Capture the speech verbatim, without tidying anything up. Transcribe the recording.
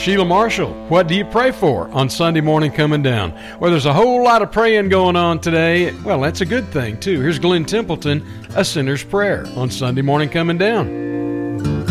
Sheila Marshall, what do you pray for on Sunday morning coming down? Well, there's a whole lot of praying going on today. Well, that's a good thing, too. Here's Glenn Templeton, A Sinner's Prayer on Sunday morning coming down.